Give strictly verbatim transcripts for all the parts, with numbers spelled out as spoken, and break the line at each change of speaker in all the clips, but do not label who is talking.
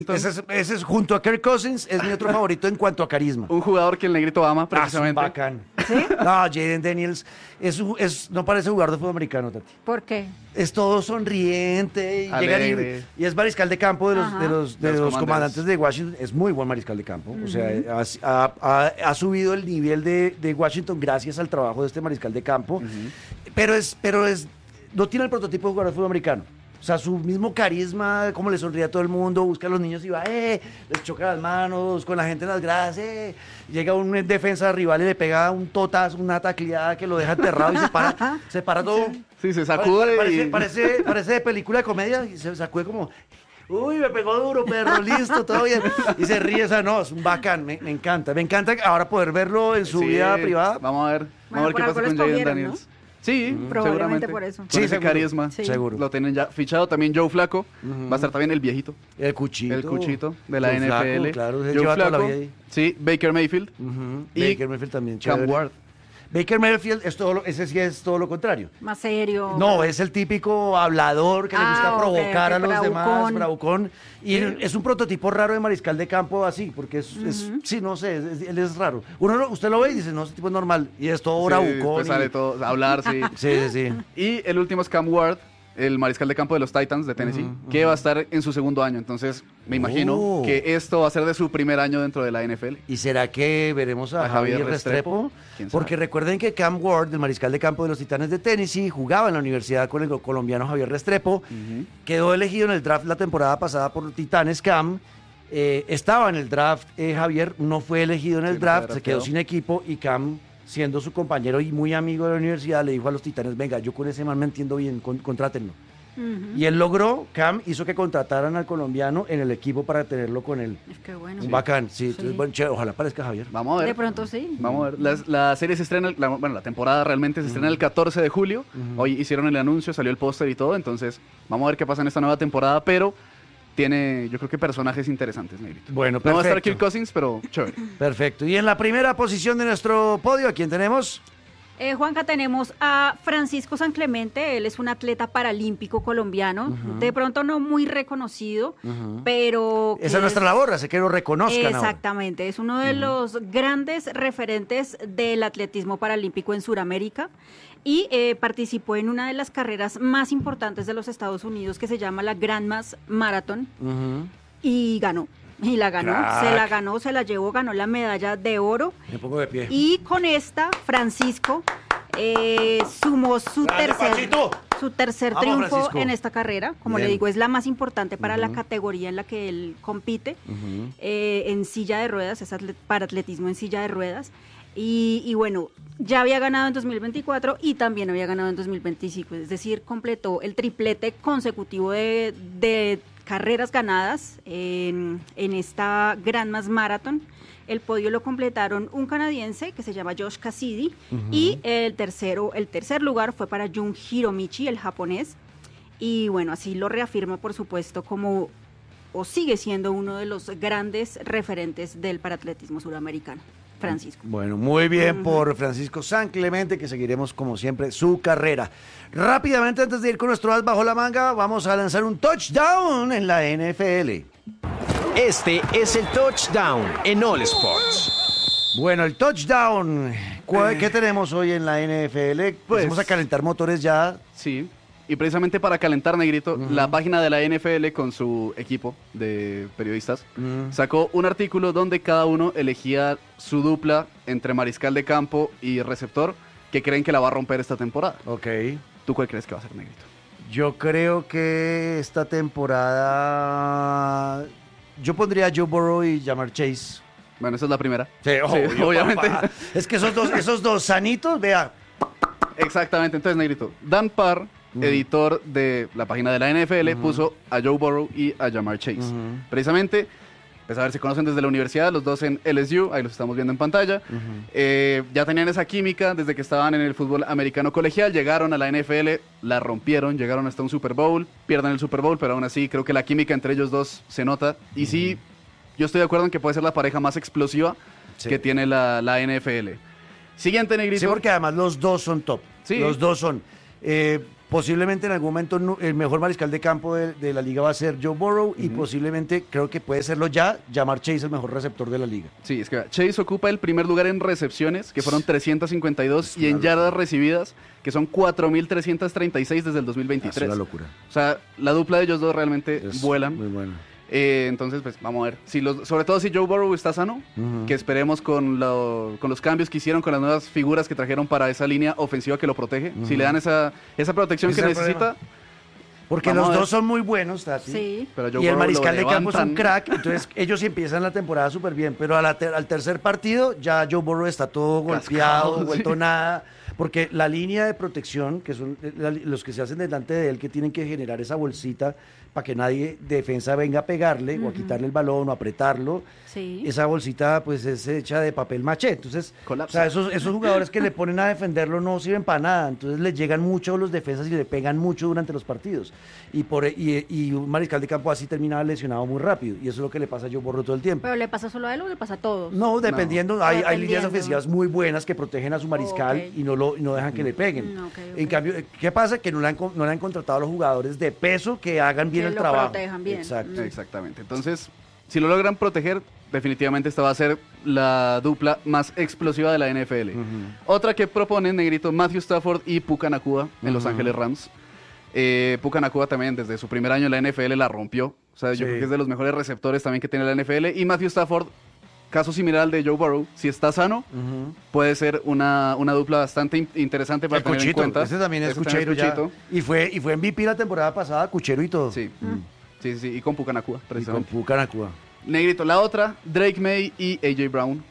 Ese es, ese es, junto a Kirk Cousins, es mi otro favorito en cuanto a carisma.
Un jugador que el negrito ama, precisamente.
Ah, bacán. ¿Sí? No, Jaden Daniels es, es, no parece jugador de fútbol americano, Tati.
¿Por qué?
Es todo sonriente y,
Alegre.
y, y es mariscal de campo de los, de los, de
de los
los comandantes de Washington. Es muy buen mariscal de campo. Uh-huh. O sea, ha, ha, ha subido el nivel de, de Washington gracias al trabajo de este mariscal de campo. Uh-huh. Pero es, pero es, no tiene el prototipo de jugador de fútbol americano. O sea, su mismo carisma, cómo le sonríe a todo el mundo, busca a los niños y va, eh, les choca las manos, con la gente en las gradas, eh. Llega un defensa rival y le pega un totazo, una tacleada que lo deja aterrado y se para, se para todo.
Sí, se sacude.
Parece,
y...
parece, parece de película de comedia y se sacude como, uy, me pegó duro, perro, listo, todo bien. Y se ríe, o sea, no, es un bacán, me, me encanta. Me encanta ahora poder verlo en su
sí,
vida privada.
Vamos a ver,
bueno,
vamos a ver qué pasa con Jaden Daniels. ¿No? Sí,
mm, probablemente por eso.
Con
sí,
ese
seguro,
carisma,
sí. Seguro.
Lo tienen ya fichado. También Joe Flaco, uh-huh. Va a estar también el viejito.
El cuchito.
El cuchito de la
Joe
N F L.
Flaco, claro,
Joe
lleva
Flaco,
toda la vida ahí.
Sí, Baker Mayfield.
Uh-huh.
Y
Baker Mayfield también,
Cam
chévere.
Ward.
Baker Mayfield, es todo lo, ese sí es todo lo contrario.
Más serio.
No, es el típico hablador que ah, le gusta provocar okay, okay, a los
bravucón.
demás, bravucón. Y sí. Es un prototipo raro de mariscal de campo así, porque es, uh-huh. es sí, no sé, es, él es raro. Uno lo, usted lo ve y dice, no, ese tipo es normal. Y es todo
sí,
bravucón.
Pues
y...
sale todo, a hablar, sí.
sí, sí, sí.
Y el último es Cam Ward, el mariscal de campo de los Titans de Tennessee, uh-huh, que uh-huh. va a estar en su segundo año. Entonces, me imagino oh. que esto va a ser de su primer año dentro de la N F L.
¿Y será que veremos a, a Javier, Javier Restrepo? Restrepo? Porque recuerden que Cam Ward, el mariscal de campo de los Titanes de Tennessee, jugaba en la universidad con el colombiano Javier Restrepo. Uh-huh. Quedó elegido en el draft la temporada pasada por Titanes Cam. Eh, estaba en el draft eh, Javier, no fue elegido en el sí, draft, no se quedó sin equipo y Cam, siendo su compañero y muy amigo de la universidad, le dijo a los Titanes, venga, yo con ese man me entiendo bien, con, contrátenlo. Uh-huh. Y él logró, Cam hizo que contrataran al colombiano en el equipo para tenerlo con él.
Es que bueno.
Un sí. bacán, sí. sí. Entonces, bueno, che, ojalá parezca Javier.
Vamos a ver.
De pronto sí.
Vamos a ver. La, la serie se estrena, la, bueno, la temporada realmente se uh-huh. estrena el catorce de julio. Uh-huh. Hoy hicieron el anuncio, salió el póster y todo. Entonces, vamos a ver qué pasa en esta nueva temporada, pero tiene, yo creo que personajes interesantes, Negrito.
Bueno, perfecto.
No va a estar Kirk Cousins, pero chévere.
Perfecto. Y en la primera posición de nuestro podio, ¿a quién tenemos?
Eh, Juanca, tenemos a Francisco San Clemente, él es un atleta paralímpico colombiano, uh-huh. de pronto no muy reconocido, uh-huh. pero...
Esa es nuestra labor, así que lo reconozcan.
Exactamente,
ahora.
Es uno de uh-huh. los grandes referentes del atletismo paralímpico en Sudamérica y eh, participó en una de las carreras más importantes de los Estados Unidos que se llama la Grand Mass Marathon uh-huh. y ganó. Y la ganó, Crack. se la ganó, se la llevó, ganó la medalla de oro.
Me pongo de pie.
Y con esta, Francisco eh, sumó su
Grande,
tercer,
Pachito.
su tercer
Vamos,
triunfo
Francisco.
en esta carrera. Como
Bien.
le digo, es la más importante para uh-huh. la categoría en la que él compite, uh-huh. eh, en silla de ruedas, es atlet- para atletismo en silla de ruedas. Y, y bueno, ya había ganado en dos mil veinticuatro y también había ganado en dos mil veinticinco, es decir, completó el triplete consecutivo de, de carreras ganadas en, en esta Grand Mass Marathon. El podio lo completaron un canadiense que se llama Josh Cassidy uh-huh. y el tercero, el tercer lugar fue para Jun Hiromichi, el japonés. Y bueno, así lo reafirma, por supuesto, como o sigue siendo uno de los grandes referentes del paratletismo suramericano. Francisco.
Bueno, muy bien
uh-huh.
por Francisco San Clemente, que seguiremos como siempre su carrera. Rápidamente, antes de ir con nuestro as bajo la manga, vamos a lanzar un touchdown en la N F L.
Este es el touchdown en All Sports.
Bueno, el touchdown. ¿Qué tenemos hoy en la N F L? Pues vamos a calentar motores ya.
Sí. Y precisamente para calentar, Negrito, uh-huh. la página de la N F L con su equipo de periodistas uh-huh. sacó un artículo donde cada uno elegía su dupla entre mariscal de campo y receptor que creen que la va a romper esta temporada.
Ok.
¿Tú cuál crees que va a ser, Negrito?
Yo creo que esta temporada yo pondría a Joe Burrow y Ja'Marr Chase.
Bueno, esa es la primera.
Sí, obvio,
sí obviamente.
Papá. Es que esos dos, esos dos sanitos, vea.
Exactamente. Entonces, Negrito, Dan Parr, uh-huh. editor de la página de la N F L, uh-huh. puso a Joe Burrow y a Ja'Marr Chase. Uh-huh. Precisamente, pues a ver, se conocen desde la universidad, los dos en L S U, ahí los estamos viendo en pantalla. Uh-huh. Eh, ya tenían esa química desde que estaban en el fútbol americano colegial, llegaron a la N F L, la rompieron, llegaron hasta un Super Bowl, pierden el Super Bowl, pero aún así creo que la química entre ellos dos se nota. Y uh-huh. sí, yo estoy de acuerdo en que puede ser la pareja más explosiva sí. que tiene la, la N F L. Siguiente, Negrito.
Sí, porque además los dos son top. Sí. Los dos son... Eh, Posiblemente en algún momento no- el mejor mariscal de campo de, de la liga va a ser Joe Burrow y
Ujú.
posiblemente, creo que puede serlo ya, Ja'Marr Chase el mejor receptor de la liga.
Sí, es que Chase ocupa el primer lugar en recepciones, que fueron trescientas cincuenta y dos,
Es
y en
una
yardas recibidas, que son cuatro mil trescientas treinta y seis desde el dos mil
Es
veintitrés.
una locura.
O sea, la dupla de ellos dos realmente
Es
vuelan.
Muy bueno.
Eh, entonces, pues vamos a ver. Si los, sobre todo si Joe Burrow está sano,
Ujú.
que esperemos con, lo- con los cambios que hicieron, con las nuevas figuras que trajeron para esa línea ofensiva que lo protege. Si le dan esa, esa protección
Ese
que
es el
necesita,
Porque
Vamos
los
a ver.
dos son muy buenos, Tati.
Sí.
pero Joe
Y el
Burrow
mariscal
lo
de campo es un
levantan.
crack, entonces ellos empiezan la temporada súper bien, pero a la ter- al tercer partido ya Joe Burrow está todo golpeado,
Cascado,
vuelto
sí.
nada, porque la línea de protección, que son eh, la- los que se hacen delante de él, que tienen que generar esa bolsita para que nadie de defensa venga a pegarle o a quitarle el balón o apretarlo,
Sí.
esa bolsita pues es hecha de papel maché, entonces o
Colapsa.
sea, esos, esos jugadores que le ponen a defenderlo no sirven para nada, entonces le llegan mucho los defensas y le pegan mucho durante los partidos, y por y, y un mariscal de campo así terminaba lesionado muy rápido, y eso es lo que le pasa a Joe Burrow todo el tiempo.
Pero le pasa solo a él o le pasa a todos.
No, dependiendo, hay, hay líneas
Dependiendo.
ofensivas muy buenas que protegen a su mariscal
Ok.
y no lo y no dejan que le peguen.
Mm, ok, ok.
En cambio, ¿qué pasa? Que no le han, con- no le han contratado a los jugadores de peso que hagan bien
Que
el
lo
trabajo.
protejan bien.
Exacto.
Exactamente. Entonces, si lo logran proteger, definitivamente esta va a ser la dupla más explosiva de la N F L. Otra que proponen, negrito, Matthew Stafford y Puka Nacua en Los
Ujú.
Ángeles Rams. Eh, Puka Nacua también desde su primer año en la N F L la rompió. O sea,
Sí.
yo creo que es de los mejores receptores también que tiene la N F L. Y Matthew Stafford, caso similar al de Joe Burrow, si está sano,
Ujú.
puede ser una, una dupla bastante in- interesante para
El
tener en
Cuchito,
cuenta.
ese también es
Ese también
Cuchero ya.
Cuchito.
Y fue, y fue M V P la temporada pasada, Cuchero y todo.
Sí.
Mm.
sí, sí, y con Puka Nacua,
Y con
precisamente.
Pucanacua.
Negrito, la otra, Drake May y A J Brown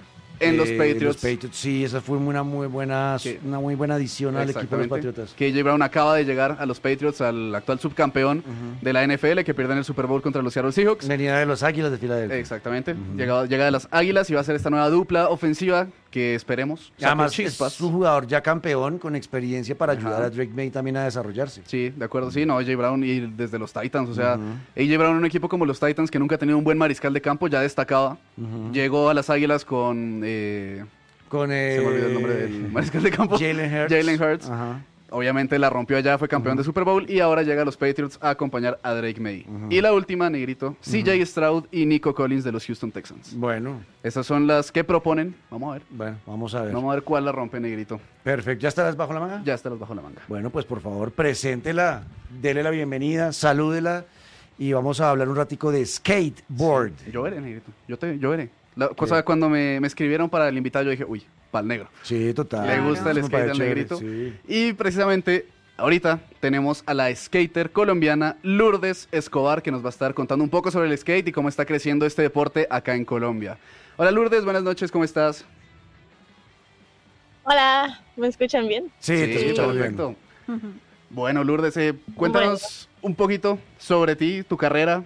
en los
Eh,
Patriots.
Los Patriots, sí, esa fue una muy buena,
Sí.
una muy buena adición al equipo de los
Exactamente.
Patriotas.
Que A J Brown acaba de llegar a los Patriots, al actual subcampeón de la N F L, que pierden el Super Bowl contra los Seattle Seahawks.
Venía de los Águilas de Filadelfia.
Exactamente. llega, llega de las Águilas y va a ser esta nueva dupla ofensiva que esperemos. saque
Además,
chispas.
es un jugador ya campeón con experiencia para
Ajá.
ayudar a Drake May también a desarrollarse.
Sí, de acuerdo, sí, no, A J Brown y desde los Titans, o sea, A J Brown en un equipo como los Titans que nunca ha tenido un buen mariscal de campo, ya destacaba. Llegó a las Águilas con... eh,
Con eh,
se me olvidó el nombre del mariscal de campo.
Jalen Hurts.
Jalen Hurts.
Ajá.
Obviamente la rompió allá, fue campeón de Super Bowl y ahora llega a los Patriots a acompañar a Drake May. Y la última, negrito, C J Stroud y Nico Collins de los Houston Texans.
Bueno,
Esas son las que proponen. Vamos a ver.
bueno, vamos a ver.
Vamos a ver cuál la rompe, negrito.
Perfecto, ¿ya estarás bajo la manga?
Ya está las bajo la manga.
Bueno, pues por favor, preséntela, dele la bienvenida, salúdela y vamos a hablar un ratico de skateboard.
Yo veré, negrito. Yo, te, yo veré. La cosa cuando me, me escribieron para el invitado, yo dije, uy, pa'l negro.
Sí, total.
Le gusta el
Eso me
skate
parece
al
chévere,
negrito.
sí.
Y precisamente ahorita tenemos a la skater colombiana Lourdes Escobar, que nos va a estar contando un poco sobre el skate y cómo está creciendo este deporte acá en Colombia. Hola Lourdes, buenas noches, ¿cómo estás?
Hola, ¿me escuchan bien?
Sí, te escuchamos bien.
perfecto. Bueno, Lourdes, eh, cuéntanos un poquito sobre ti, tu carrera.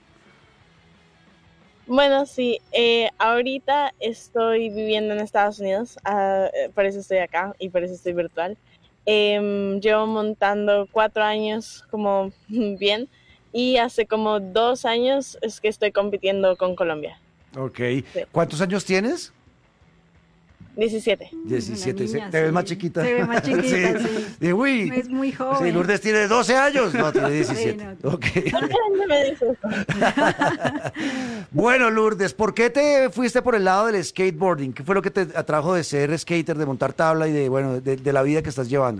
Bueno, sí, eh, ahorita estoy viviendo en Estados Unidos, ah, eh, por eso estoy acá y por eso estoy virtual. Em, llevo montando cuatro años como bien y hace como dos años es que estoy compitiendo con Colombia.
Ok. ¿Cuántos años tienes?
diecisiete.
diecisiete.
Una niña,
¿Te ves
sí.
más chiquita?
Se ve más chiquita, sí.
Y, uy,
Es muy
sí,
joven.
Lourdes tiene doce años. No, tiene diecisiete.
Sí, no.
Ok.
¿Por qué no me dices eso?
Bueno, Lourdes, ¿por qué te fuiste por el lado del skateboarding? ¿Qué fue lo que te atrajo de ser skater, de montar tabla y de, bueno, de, de la vida que estás llevando?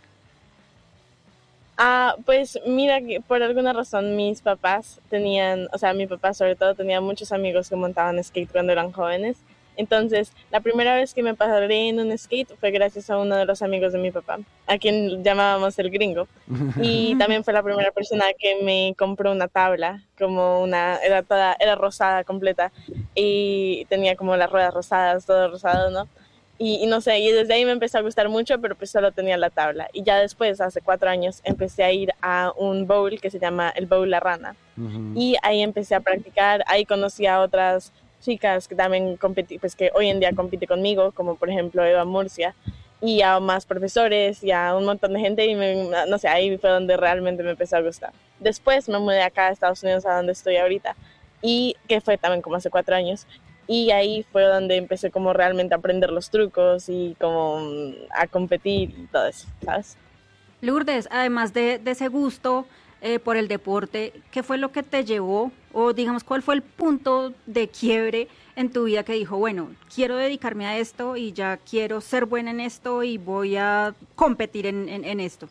Ah, pues mira que por alguna razón mis papás tenían, o sea, mi papá sobre todo tenía muchos amigos que montaban skate cuando eran jóvenes. Entonces, la primera vez que me paré en un skate fue gracias a uno de los amigos de mi papá, a quien llamábamos el gringo. Y también fue la primera persona que me compró una tabla, como una, era toda, era rosada completa y tenía como las ruedas rosadas, todo rosado, ¿no? Y, y no sé, y desde ahí me empezó a gustar mucho, pero pues solo tenía la tabla. Y ya después, hace cuatro años, empecé a ir a un bowl que se llama el Bowl La Rana.
Ujú.
Y ahí empecé a practicar, ahí conocí a otras chicas que también competí, pues que hoy en día compite conmigo, como por ejemplo Eva Murcia, y a más profesores y a un montón de gente y me, no sé, ahí fue donde realmente me empezó a gustar. Después me mudé acá a Estados Unidos, a donde estoy ahorita, y que fue también como hace cuatro años, y ahí fue donde empecé como realmente a aprender los trucos y como mm, a competir y todo eso, ¿sabes?
Lourdes, además de, de ese gusto eh, por el deporte, ¿qué fue lo que te llevó o digamos cuál fue el punto de quiebre en tu vida que dijo, bueno, quiero dedicarme a esto y ya quiero ser buena en esto y voy a competir en, en, en esto?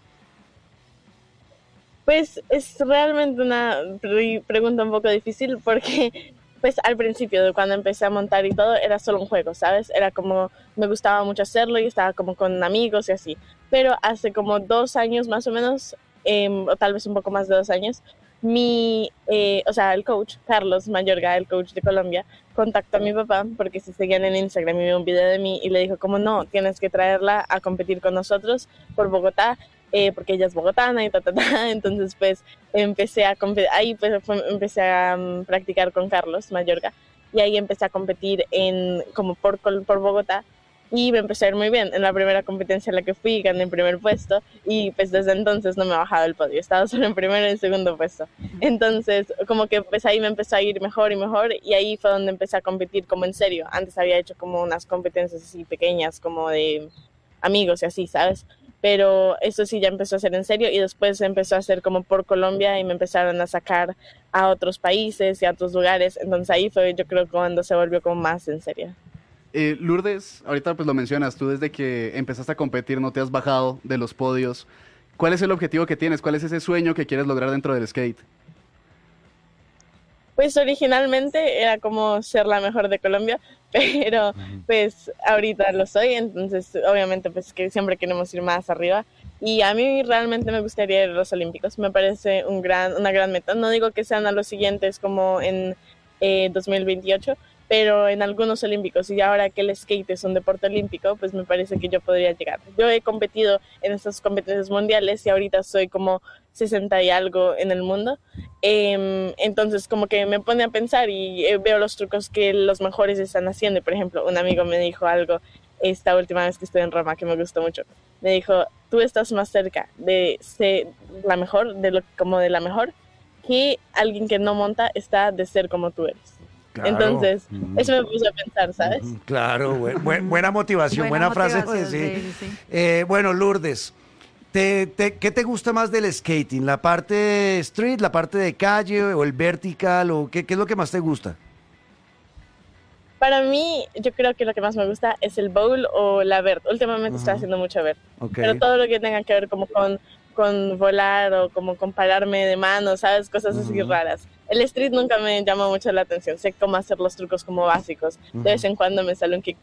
Pues es realmente una pre- pregunta un poco difícil porque pues al principio de cuando empecé a montar y todo era solo un juego, ¿sabes? Era como, me gustaba mucho hacerlo y estaba como con amigos y así. Pero hace como dos años más o menos, eh, o tal vez un poco más de dos años, mi, eh, o sea, el coach, Carlos Mayorga, el coach de Colombia, contactó a mi papá porque se seguían en Instagram y vio un video de mí y le dijo como no, tienes que traerla a competir con nosotros por Bogotá. Eh, porque ella es bogotana y ta, ta, ta. Entonces pues empecé a competir, ahí pues fue, empecé a um, practicar con Carlos Mayorga y ahí empecé a competir en, como por, por Bogotá y me empecé a ir muy bien. En la primera competencia en la que fui gané el primer puesto y pues desde entonces no me he bajado del podio, he estado solo en primero y en segundo puesto. Entonces como que pues ahí me empezó a ir mejor y mejor y ahí fue donde empecé a competir como en serio. Antes había hecho como unas competencias así pequeñas como de amigos y así, ¿sabes? Pero eso sí ya empezó a ser en serio y después empezó a ser como por Colombia y me empezaron a sacar a otros países y a otros lugares, entonces ahí fue yo creo cuando se volvió como más en serio.
Eh, Lourdes, ahorita pues lo mencionas, tú desde que empezaste a competir no te has bajado de los podios. ¿Cuál es el objetivo que tienes? ¿Cuál es ese sueño que quieres lograr dentro del skate?
Pues originalmente era como ser la mejor de Colombia, pero pues ahorita lo soy, entonces obviamente pues que siempre queremos ir más arriba y a mí realmente me gustaría ir a los Olímpicos, me parece un gran, una gran meta. No digo que sean a los siguientes como en eh, dos mil veintiocho, pero en algunos olímpicos y ahora que el skate es un deporte olímpico, pues me parece que yo podría llegar. Yo he competido en estas competencias mundiales y ahorita soy como sesenta y algo en el mundo, eh, entonces como que me pone a pensar y eh, veo los trucos que los mejores están haciendo. Y, por ejemplo, un amigo me dijo algo esta última vez que estuve en Roma que me gustó mucho. Me dijo, tú estás más cerca de ser la mejor, de lo, como de la mejor, que alguien que no monta está de ser como tú eres. Claro. Entonces, mm. eso me puso a pensar, ¿sabes?
Mm, claro, bu bu buena motivación, buena, buena frase. Pues, sí. Sí, sí. Eh, bueno, Lourdes, ¿te, te, ¿qué te gusta más del skating? ¿La parte street, la parte de calle o el vertical? O qué, ¿Qué es lo que más te gusta?
Para mí, yo creo que lo que más me gusta es el bowl o la vert. Últimamente uh-huh. estoy haciendo mucho vert. Okay. Pero todo lo que tenga que ver como con, con volar o como con pararme de mano, ¿sabes? Cosas así uh-huh. raras. El street nunca me llamó mucho la atención. Sé cómo hacer los trucos como básicos. Uh-huh. De vez en cuando me sale un kick.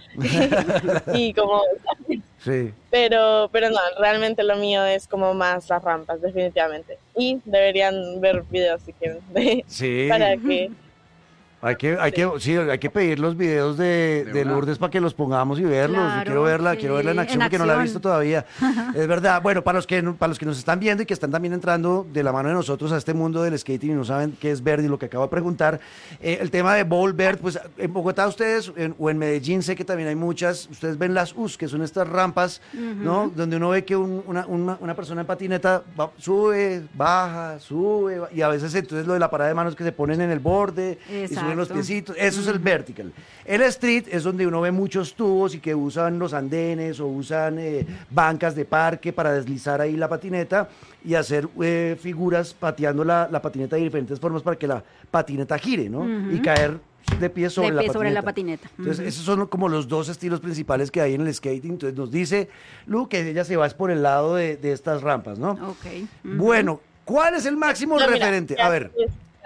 y como...
sí.
Pero, pero no, realmente lo mío es como más las rampas, definitivamente. Y deberían ver videos si quieren.
sí.
Para que...
Hay que, hay, sí. que, sí, hay que pedir los videos de, de, de Lourdes para que los pongamos y verlos. Claro, quiero verla, sí. quiero verla en acción, en porque acción. no la he visto todavía. Es verdad. Bueno, para los que para los que nos están viendo y que están también entrando de la mano de nosotros a este mundo del skating y no saben qué es vert y lo que acabo de preguntar, eh, el tema de bowl vert, pues en Bogotá ustedes en, o en Medellín sé que también hay muchas. Ustedes ven las U S, que son estas rampas, uh-huh. ¿no? Donde uno ve que un, una, una, una persona en patineta va, sube, baja, sube y a veces entonces lo de la parada de manos que se ponen en el borde. Exacto. Y suben los piecitos, eso es el vertical. El street es donde uno ve muchos tubos y que usan los andenes o usan eh, bancas de parque para deslizar ahí la patineta y hacer eh, figuras pateando la, la patineta de diferentes formas para que la patineta gire, ¿no? Uh-huh. Y caer de pie sobre,
de
la,
pie
patineta.
sobre la patineta.
Entonces,
uh-huh.
esos son como los dos estilos principales que hay en el skating. Entonces, nos dice Lu que ella se va por el lado de, de estas rampas, ¿no?
Ok. Uh-huh.
Bueno, ¿cuál es el máximo no, referente?
Mira,
A ver.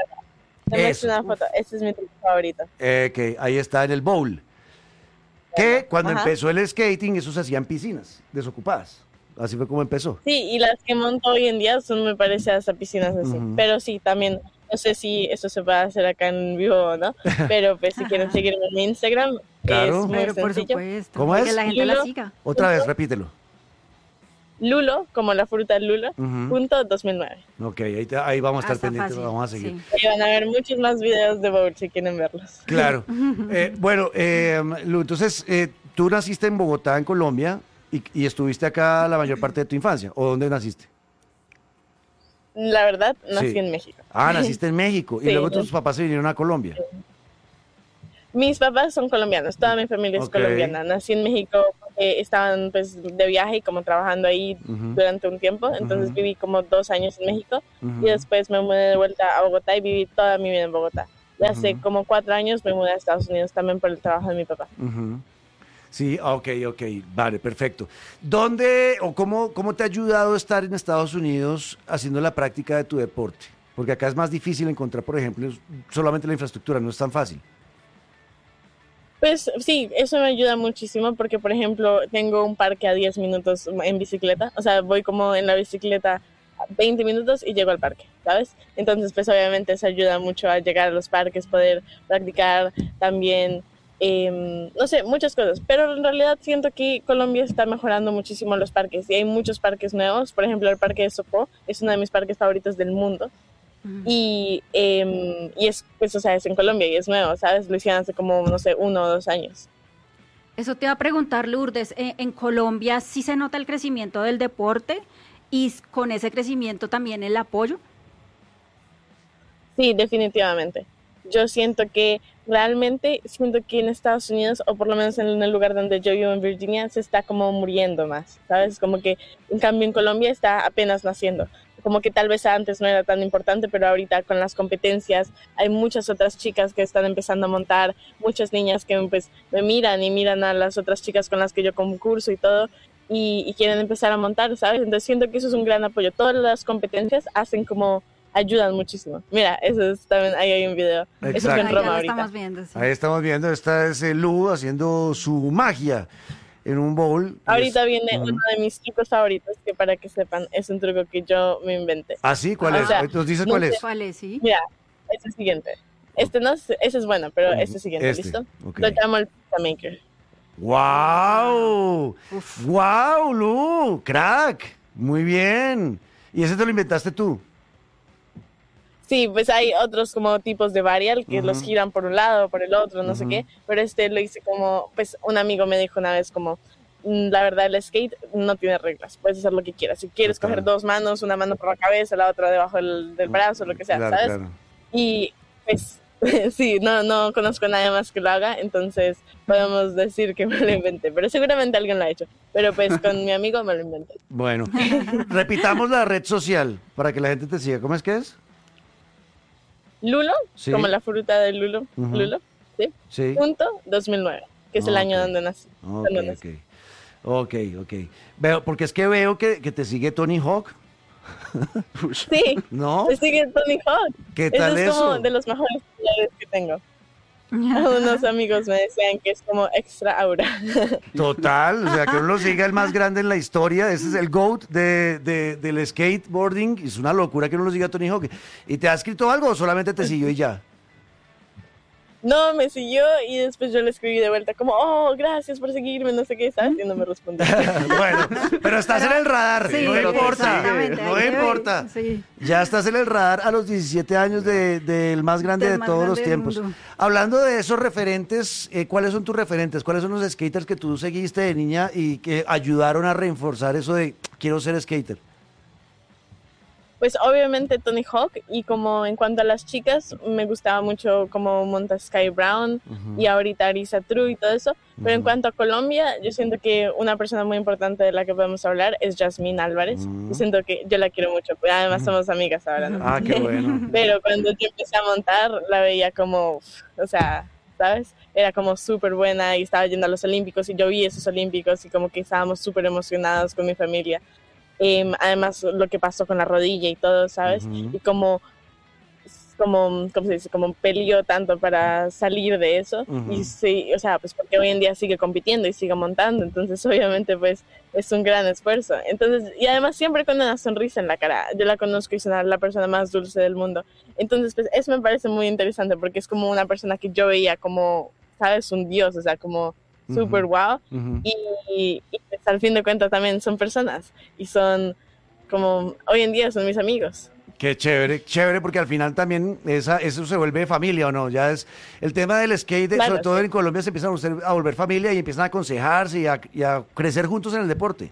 Es una foto. Ese es mi truco favorito.
Eh, que ahí está en el bowl. Que cuando Ajá. empezó el skating, eso se hacía en piscinas desocupadas. Así fue como empezó.
Sí, y las que monto hoy en día son, me parece, hasta piscinas así. Uh-huh. Pero sí, también, no sé si eso se puede hacer acá en vivo o no, pero pues si quieren seguirme en mi Instagram,
claro.
es muy
pero
sencillo.
Por supuesto.
¿Cómo es?
Que la gente
Lulo,
la siga.
Otra vez, repítelo.
Lulo, como la fruta Lulo, uh-huh. punto dos mil nueve.
Ok, ahí, te, ahí vamos a estar pendientes, vamos a seguir.
Sí. Y van a ver muchos más videos de bowl si quieren verlos.
Claro. eh, bueno, eh, Lu, entonces, eh, tú naciste en Bogotá, en Colombia, y, y estuviste acá la mayor parte de tu infancia. ¿O dónde naciste?
La verdad, nací sí. en México.
Ah, naciste en México.
Sí,
y luego tus papás se vinieron a Colombia.
Sí. Mis papás son colombianos, toda mi familia es okay. colombiana. Nací en México porque eh, estaban pues de viaje y como trabajando ahí uh-huh. durante un tiempo, entonces uh-huh. viví como dos años en México uh-huh. y después me mudé de vuelta a Bogotá y viví toda mi vida en Bogotá. Y hace uh-huh. como cuatro años me mudé a Estados Unidos también por el trabajo de mi papá.
Uh-huh. Sí, ok, ok, vale, perfecto. ¿Dónde o cómo, cómo te ha ayudado estar en Estados Unidos haciendo la práctica de tu deporte? Porque acá es más difícil encontrar, por ejemplo, solamente la infraestructura, no es tan fácil.
Pues sí, eso me ayuda muchísimo porque, por ejemplo, tengo un parque a diez minutos en bicicleta, o sea, voy como en la bicicleta veinte minutos y llego al parque, ¿sabes? Entonces, pues obviamente eso ayuda mucho a llegar a los parques, poder practicar también, eh, no sé, muchas cosas. Pero en realidad siento que Colombia está mejorando muchísimo los parques y hay muchos parques nuevos. Por ejemplo, el parque de Sopó es uno de mis parques favoritos del mundo. Uh-huh. Y, eh, y es, pues, o sea, es en Colombia y es nuevo, ¿sabes? Lo hicieron hace como, no sé, uno o dos años.
Eso te iba a preguntar, Lourdes, ¿en, en Colombia sí se nota el crecimiento del deporte y con ese crecimiento también el apoyo?
Sí, definitivamente. Yo siento que realmente, siento que en Estados Unidos, o por lo menos en el lugar donde yo vivo en Virginia, se está como muriendo más, ¿sabes? Como que en cambio en Colombia está apenas naciendo. Como que tal vez antes no era tan importante, pero ahorita con las competencias hay muchas otras chicas que están empezando a montar, muchas niñas que pues me miran y miran a las otras chicas con las que yo concurso y todo, y, y quieren empezar a montar, ¿sabes? Entonces siento que eso es un gran apoyo. Todas las competencias hacen como, ayudan muchísimo. Mira, eso es también, ahí hay un video.
Exacto.
Eso es en Roma
ahí
ahorita.
Estamos viendo, sí.
Ahí estamos viendo, esta es Lu haciendo su magia en un bowl.
Ahorita
es...
viene uh-huh. uno de mis trucos favoritos, que para que sepan, es un truco que yo me inventé.
¿Ah, sí? ¿Cuál
o
es?
sea,
¿Nos dices cuál
no sé,
es?
¿Cuál es, sí?
Mira, es el siguiente. Este no es, ese es bueno, pero uh-huh. este es siguiente,
este.
¿listo?
Okay.
Lo llamo el Pizza Maker.
¡Wow! Uf. ¡Wow, Lu! ¡Crack! Muy bien. ¿Y ese te lo inventaste tú?
Sí, pues hay otros como tipos de varial que uh-huh. los giran por un lado, por el otro, no uh-huh. sé qué, pero este lo hice como, pues un amigo me dijo una vez como, la verdad el skate no tiene reglas, puedes hacer lo que quieras, si quieres claro. coger dos manos, una mano por la cabeza, la otra debajo del, del brazo, lo que sea,
claro,
¿sabes?
Claro.
Y pues sí, no, no conozco a nadie más que lo haga, entonces podemos decir que me lo inventé, pero seguramente alguien lo ha hecho, pero pues con mi amigo me lo inventé.
Bueno, repitamos la red social para que la gente te siga, ¿cómo es que es?
Lulo,
sí.
como la fruta de Lulo, uh-huh. Lulo, ¿sí?
Sí.
Punto dos mil nueve, que es el
okay.
año donde nací.
Ok,
donde nací.
ok. Ok, ok. Veo, porque es que veo que, que te sigue Tony Hawk.
Sí,
¿no?
me sigue Tony Hawk.
¿Qué tal
eso? Es
eso?
como de los mejores jugadores que tengo. Unos amigos me decían que es como extra aura.
Total, o sea, que uno lo siga el más grande en la historia. Ese es el GOAT de, de, del skateboarding. Es una locura que uno lo siga a Tony Hawk. ¿Y te ha escrito algo o solamente te siguió y ya?
No, me siguió y después yo le escribí de vuelta como, oh, gracias por seguirme, no sé qué, ¿sabes? Y no me respondió.
Bueno, pero estás pero, en el radar,
sí,
no importa, no
ahí
importa.
Sí.
Ya estás en el radar a los diecisiete años del de, de más grande
del
de
más
todos
grande
los tiempos.
Mundo.
Hablando de esos referentes, eh, ¿cuáles son tus referentes? ¿Cuáles son los skaters que tú seguiste de niña y que ayudaron a reforzar eso de quiero ser skater?
Pues obviamente Tony Hawk, y como en cuanto a las chicas, me gustaba mucho como monta Sky Brown uh-huh. y ahorita Arisa True y todo eso, pero uh-huh. en cuanto a Colombia, yo siento que una persona muy importante de la que podemos hablar es Jasmine Álvarez. Uh-huh. Yo siento que yo la quiero mucho, pues además uh-huh. somos amigas ahora, ¿no?
Ah, qué bueno.
Pero cuando yo empecé a montar, la veía como, o sea, ¿sabes? Era como súper buena y estaba yendo a los Olímpicos y yo vi esos Olímpicos y como que estábamos súper emocionados con mi familia. Eh, además lo que pasó con la rodilla y todo, ¿sabes? Uh-huh. Y como, como, ¿cómo se dice? Como peleó tanto para salir de eso. Uh-huh. Y sí, o sea, pues porque hoy en día sigue compitiendo y sigue montando, entonces obviamente pues es un gran esfuerzo. Entonces, y además siempre con una sonrisa en la cara. Yo la conozco y es una, la persona más dulce del mundo. Entonces, pues eso me parece muy interesante porque es como una persona que yo veía como, ¿sabes? Un dios, o sea, como súper uh-huh. wow. Uh-huh. Y, y pues, al fin de cuentas también son personas y son como, hoy en día son mis amigos.
Qué chévere, chévere, porque al final también esa, eso se vuelve familia, ¿o no? Ya es el tema del skate, claro, sobre todo sí. En Colombia se empiezan a, usted, a volver familia y empiezan a aconsejarse y a, y a crecer juntos en el deporte.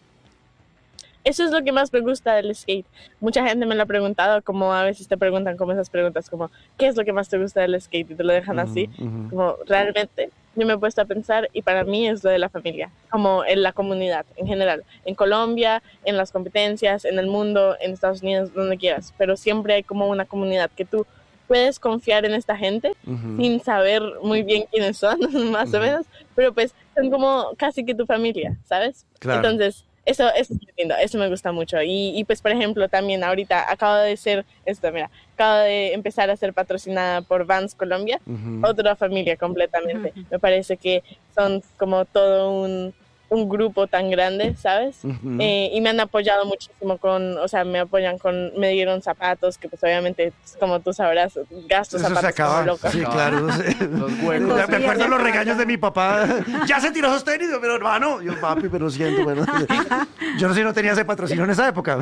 Eso es lo que más me gusta del skate. Mucha gente me lo ha preguntado, como a veces te preguntan como esas preguntas, como, ¿qué es lo que más te gusta del skate? Y te lo dejan uh-huh, así, uh-huh. como, realmente, yo me he puesto a pensar y para mí es lo de la familia, como en la comunidad en general, en Colombia, en las competencias, en el mundo, en Estados Unidos, donde quieras, pero siempre hay como una comunidad que tú puedes confiar en esta gente uh-huh. sin saber muy bien quiénes son, más uh-huh. o menos, pero pues son como casi que tu familia, ¿sabes? Claro. Entonces, eso, eso es lindo, eso me gusta mucho. Y, y pues, por ejemplo, también ahorita acabo de ser, esto, mira, acabo de empezar a ser patrocinada por Vans Colombia, uh-huh. otra familia completamente. Uh-huh. Me parece que son como todo un... un grupo tan grande, ¿sabes? Uh-huh. Eh, y me han apoyado muchísimo con, o sea, me apoyan con, me dieron zapatos, que pues obviamente, como tú sabrás, gasto
Eso
zapatos
se acaba.
como loco.
Sí, claro. Los huecos. Me acuerdo los regaños de mi papá. Ya se tiró esos tenis, pero hermano, yo papi, pero siento, pero... Yo no sé si no tenía ese patrocinio en esa época.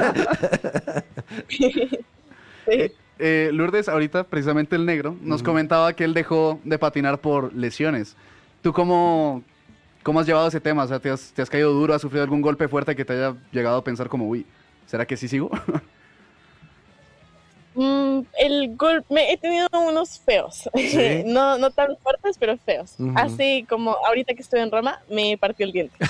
Sí.
Eh, eh, Lourdes, ahorita precisamente el negro, nos uh-huh. comentaba que él dejó de patinar por lesiones. ¿Tú cómo... ¿Cómo has llevado ese tema? O sea, ¿te has, ¿te has caído duro? ¿Has sufrido algún golpe fuerte que te haya llegado a pensar como, uy, ¿será que sí sigo?
mm, el golpe, he tenido unos feos. ¿Sí? no, no tan fuertes, pero feos. Uh-huh. Así como ahorita que estoy en Roma, me partió el diente.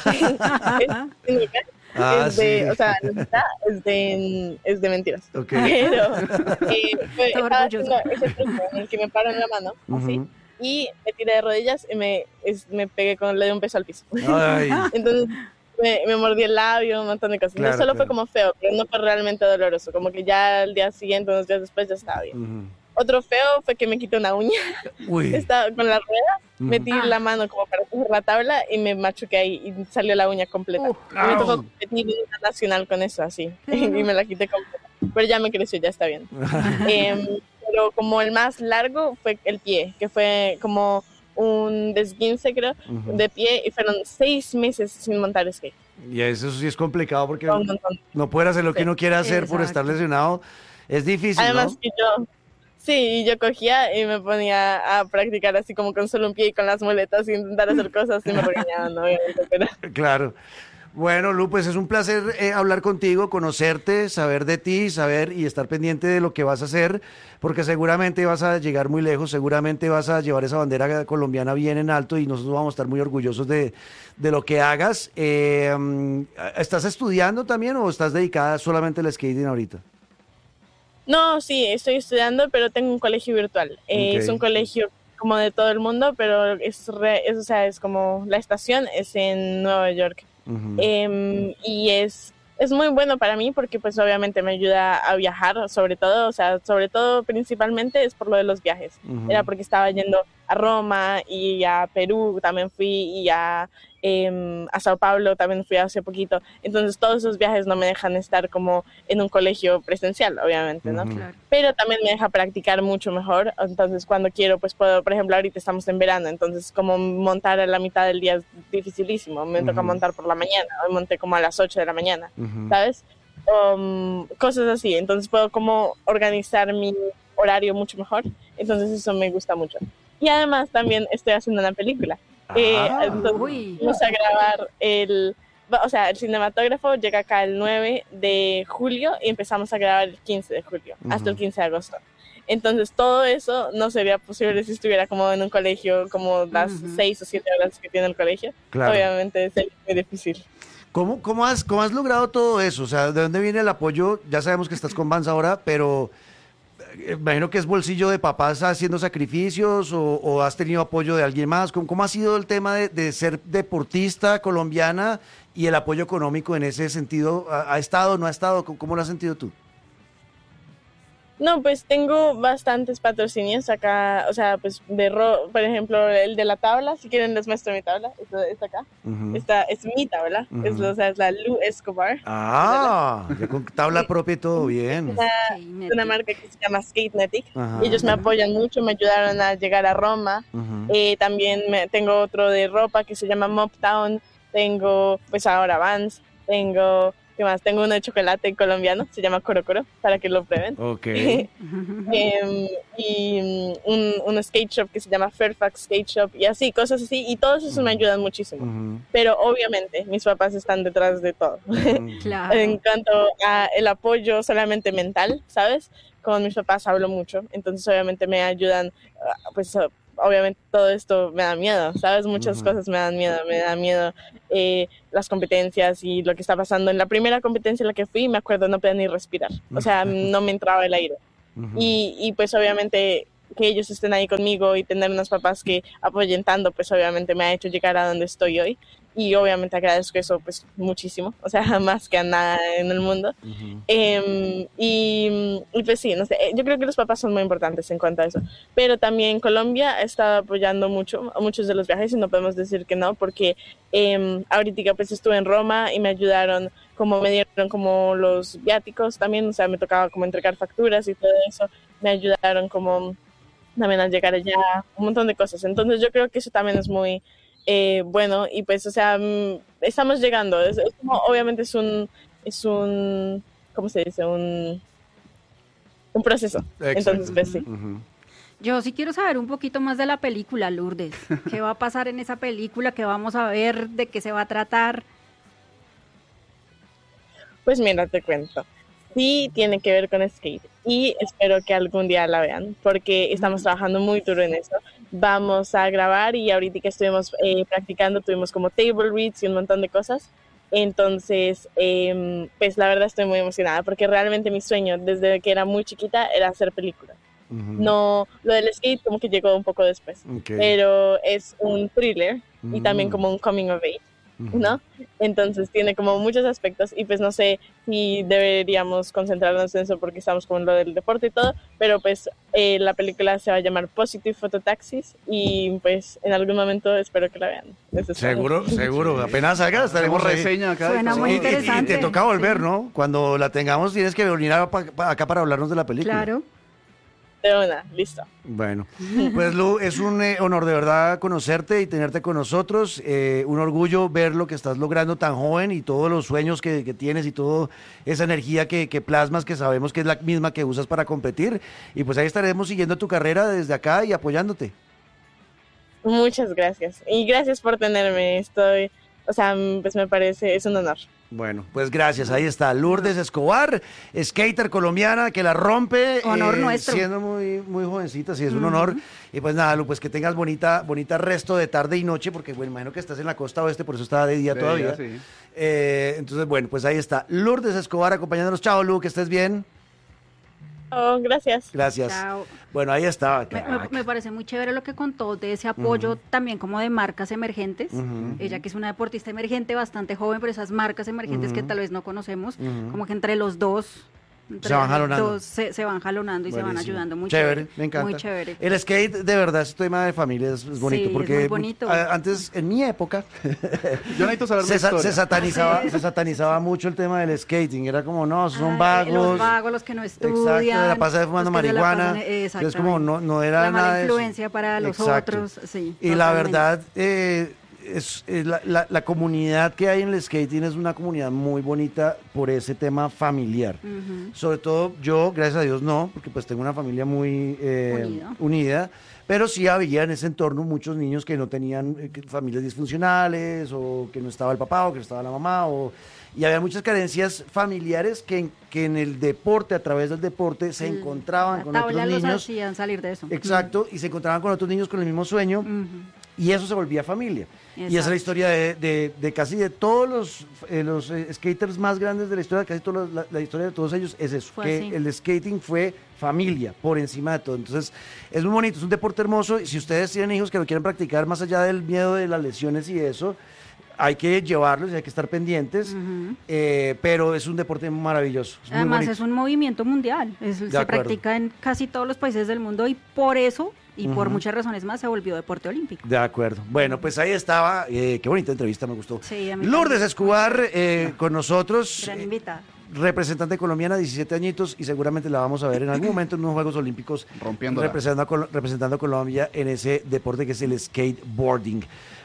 es, ah, es de, sí. O sea, es de, es de mentiras. Okay. Pero eh, fue, estaba haciendo ese truco en el que me paro en la mano, uh-huh. así. Y me tiré de rodillas y me, es, me pegué con, le di un beso al piso. Ay. Entonces me, me mordí el labio, un montón de cosas. Claro, no solo claro. fue como feo, pero no fue realmente doloroso. Como que ya al día siguiente, unos días después, ya estaba bien. Uh-huh. Otro feo fue que me quité una uña. Uy. Estaba con la rueda, uh-huh. metí ah. la mano como para coger la tabla y me machuqué ahí y salió la uña completa. Uh, y me tocó competir internacional con eso, así. Uh-huh. y me la quité completa. Pero ya me creció, ya está bien. eh, Pero como el más largo fue el pie, que fue como un desguince, creo, uh-huh. de pie, y fueron seis meses sin montar skate.
Y eso sí es complicado porque no, no puede hacer lo que sí. uno quiere hacer. Exacto. Por estar lesionado. Es difícil,
Además,
¿no?
que yo, sí, yo cogía y me ponía a practicar así como con solo un pie y con las muletas y intentar hacer cosas y me regañaban, ¿no? Obviamente, pero...
Claro. Bueno, Lu, pues es un placer eh, hablar contigo, conocerte, saber de ti, saber y estar pendiente de lo que vas a hacer, porque seguramente vas a llegar muy lejos, seguramente vas a llevar esa bandera colombiana bien en alto y nosotros vamos a estar muy orgullosos de, de lo que hagas. Eh, ¿Estás estudiando también o estás dedicada solamente al skating ahorita?
No, sí, estoy estudiando, pero tengo un colegio virtual. Eh, okay. Es un colegio como de todo el mundo, pero es, re, es, o sea, es como la estación es en Nueva York. Uh-huh. eh, y es, es muy bueno para mí porque pues obviamente me ayuda a viajar, sobre todo, o sea, sobre todo principalmente es por lo de los viajes. Uh-huh. Era porque estaba yendo a Roma y a Perú también fui y a, eh, a Sao Paulo también fui hace poquito. Entonces todos esos viajes no me dejan estar como en un colegio presencial, obviamente, ¿no? Uh-huh. Claro. Pero también me deja practicar mucho mejor. Entonces cuando quiero, pues puedo, por ejemplo, ahorita estamos en verano, entonces como montar a la mitad del día es dificilísimo. Me uh-huh. toca montar por la mañana. Hoy monté como a las ocho de la mañana, uh-huh. ¿sabes? Um, cosas así. Entonces puedo como organizar mi horario mucho mejor. Entonces eso me gusta mucho. Y además también estoy haciendo una película. Ah, eh, entonces uy. Vamos a grabar el... O sea, el cinematógrafo llega acá el nueve de julio y empezamos a grabar el quince de julio, uh-huh. hasta el quince de agosto. Entonces todo eso no sería posible si estuviera como en un colegio, como las uh-huh. seis o siete horas que tiene el colegio. Claro. Obviamente sería muy difícil.
¿Cómo, cómo, has, ¿Cómo has logrado todo eso? O sea, ¿de dónde viene el apoyo? Ya sabemos que estás con Vans ahora, pero... imagino que es bolsillo de papás haciendo sacrificios o, o has tenido apoyo de alguien más. ¿Cómo, cómo ha sido el tema de, de ser deportista colombiana y el apoyo económico en ese sentido? ¿Ha, ha estado, no ha estado? ¿Cómo, cómo lo has sentido tú?
No, pues tengo bastantes patrocinios acá, o sea, pues de, ro por ejemplo, el de la tabla, si quieren les muestro mi tabla, esta, esta acá, uh-huh. esta es mi tabla, uh-huh. es, o sea, es la Lu Escobar.
Ah, ya con tabla propia y todo bien.
Es una, una marca que se llama Skatenetic, uh-huh. ellos me apoyan mucho, me ayudaron a llegar a Roma, uh-huh. eh, también me, tengo otro de ropa que se llama Moptown, tengo pues ahora Vans, tengo... ¿qué más? Tengo uno de chocolate colombiano, se llama Coro Coro, para que lo prueben.
Ok.
eh, y un, un skate shop que se llama Fairfax Skate Shop, y así, cosas así, y todos esos uh-huh. me ayudan muchísimo. Uh-huh. Pero obviamente, mis papás están detrás de todo. Uh-huh. Claro. En cuanto al apoyo solamente mental, ¿sabes? Con mis papás hablo mucho, entonces obviamente me ayudan, pues, obviamente todo esto me da miedo, ¿sabes? Muchas
Ujú.
cosas me dan miedo, me da miedo eh, las competencias y lo que está pasando. En la primera competencia en la que fui, me acuerdo, no podía ni respirar, o sea, no me entraba el aire.
Ujú.
Y, y pues obviamente que ellos estén ahí conmigo y tener unos papás que apoyen tanto, pues obviamente me ha hecho llegar a donde estoy hoy. Y obviamente agradezco eso pues muchísimo, o sea, más que a nada en el mundo.
Ujú.
Eh, y, y pues sí, no sé, yo creo que los papás son muy importantes en cuanto a eso. Pero también Colombia ha estado apoyando mucho a muchos de los viajes y no podemos decir que no, porque eh, ahorita pues estuve en Roma y me ayudaron, como me dieron como los viáticos también, o sea, me tocaba como entregar facturas y todo eso, me ayudaron como también al llegar allá, un montón de cosas. Entonces yo creo que eso también es muy eh, bueno y pues, o sea, mm, estamos llegando. Es, es como, obviamente es un, es un, ¿cómo se dice? Un, un proceso.
Exacto.
Entonces, pues sí.
Ujú.
Yo sí quiero saber un poquito más de la película, Lourdes. ¿Qué va a pasar en esa película? ¿Qué vamos a ver? ¿De qué se va a tratar?
Pues mira, te cuento. Sí tiene que ver con skate y espero que algún día la vean porque estamos trabajando muy duro en eso. Vamos a grabar y ahorita que estuvimos eh, practicando tuvimos como table reads y un montón de cosas. Entonces, eh, pues la verdad estoy muy emocionada porque realmente mi sueño desde que era muy chiquita era hacer películas.
Ujú.
No, lo del skate como que llegó un poco después,
Ok.
pero es un thriller y también
Mm.
como un coming of age,
Ujú.
¿no? Entonces tiene como muchos aspectos y pues no sé si deberíamos concentrarnos en eso porque estamos con lo del deporte y todo, pero pues eh, la película se va a llamar Positive Phototaxis y pues en algún momento espero que la vean. Eso es todo.
Seguro, seguro. Apenas salga estaremos
Tenemos
ahí.
reseña acá.
Suena
y
muy
Y- y-
todo.
y,
interesante.
te toca volver,
Sí.
¿no? Cuando la tengamos tienes que venir a- pa- pa- acá para hablarnos de la película.
Claro.
De una, listo.
Bueno, pues Lu, es un eh, honor de verdad conocerte y tenerte con nosotros. Eh, un orgullo ver lo que estás logrando tan joven y todos los sueños que, que tienes y toda esa energía que, que plasmas, que sabemos que es la misma que usas para competir. Y pues ahí estaremos siguiendo tu carrera desde acá y apoyándote.
Muchas gracias. Y gracias por tenerme. Estoy, o sea, pues me parece, es un honor.
Bueno, pues gracias. Ahí está Lourdes Escobar, skater colombiana que la rompe.
Honor nuestro.
Siendo muy, muy jovencita, sí, es un honor. Y pues nada, Lu, pues que tengas bonita, bonita resto de tarde y noche, porque bueno, imagino que estás en la costa oeste, por eso está de día
De
todavía.
día, sí.
Eh, entonces, bueno, pues ahí está Lourdes Escobar acompañándonos. Chao, Lu, que estés bien.
Oh, gracias.
Gracias.
Chao.
Bueno, ahí estaba.
Me, me- me parece muy chévere lo que contó de ese apoyo también como de marcas emergentes.
Ujú.
Ella que es una deportista emergente bastante joven, pero esas marcas emergentes que
Ujú.
tal vez no conocemos,
Ujú.
como que entre los dos, entre
Se van
los
jalonando.
dos se, se van jalonando y se van
Buenísimo.
ayudando. Muy
chévere,
chévere,
me encanta.
Muy chévere.
El skate, de verdad, es tema de familia, es, es bonito.
Sí, es
porque
muy bonito.
a- antes, en mi época,
Yo necesito saber
se,
la
sa-
historia.
se satanizaba,
Sí.
se satanizaba mucho el tema del skating. Era como, no, son
Ay,
vagos.
Los vagos, los que no estudian.
Exacto, la pasa fumando
los que se la
marihuana.
pasan- eh,
Entonces, como no, no era
La mala
nada de eso.
influencia para los
Exacto.
otros, sí.
Y la
totalmente.
verdad, eh, es, es la, la- la comunidad que hay en el skating es una comunidad muy bonita por ese tema familiar.
Ujú.
Sobre todo yo, gracias a Dios, no, porque pues tengo una familia muy eh,
Unida.
unida, pero sí había en ese entorno muchos niños que no tenían eh, que- familias disfuncionales, o que no estaba el papá, o que no estaba la mamá, o, y había muchas carencias familiares que, en- que en el deporte, a través del deporte, se
El-
encontraban
la
con
tabla
otros
los
niños.
hacían salir de eso.
Exacto, y se encontraban con otros niños con el mismo sueño.
Ujú.
Y eso se volvía familia. Y esa es
Exacto.
la historia de, de- de casi de todos los, eh, los eh, skaters más grandes de la historia, casi toda la, la historia de todos ellos es eso,
Fue
que
así.
el skating fue familia por encima de todo. Entonces, es muy bonito, es un deporte hermoso. Y si ustedes tienen hijos que lo quieren practicar más allá del miedo de las lesiones y eso, hay que llevarlos y hay que estar pendientes.
Ujú.
eh, pero es un deporte maravilloso. Es muy
Además
bonito.
es un movimiento mundial, es- se
acuerdo.
practica en casi todos los países del mundo y por eso y por
Ujú.
muchas razones más se volvió deporte olímpico.
De acuerdo. Bueno, pues ahí estaba. eh, qué bonita entrevista, me gustó.
Sí, a mí
Lourdes
también.
Escobar eh, con nosotros.
Gran
eh,
invitada.
representante colombiana, diecisiete añitos, y seguramente la vamos a ver en algún momento en unos Juegos Olímpicos
Rompiéndola.
representando a, Col- representando a Colombia en ese deporte que es el skateboarding.